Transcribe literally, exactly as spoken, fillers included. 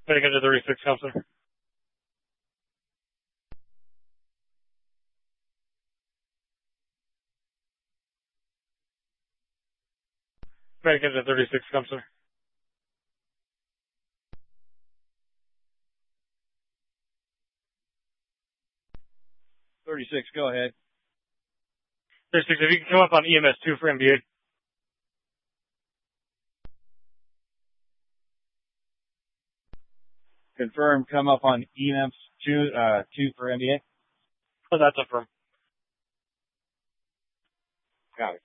Back into thirty-six, counselor. Back into thirty-six, counselor. thirty-six, go ahead. thirty-six, if you can come up on E M S two for M B A. Confirm, come up on E M S two, uh, two for M B A. Oh, that's affirmed. Got it.